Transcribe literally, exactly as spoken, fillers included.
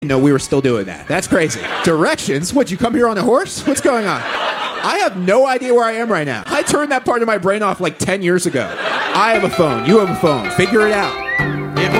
know we were still doing that. That's crazy. Directions? What, you come here on a horse? What's going on? I have no idea where I am right now. I turned that part of my brain off like ten years ago. I have a phone. You have a phone. Figure it out.